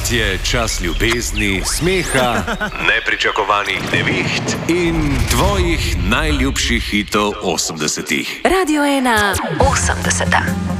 Takrat je čas ljubezni, smeha, nepričakovanih neviht in tvojih najljubših hitov 80-ih. Radio 1 80.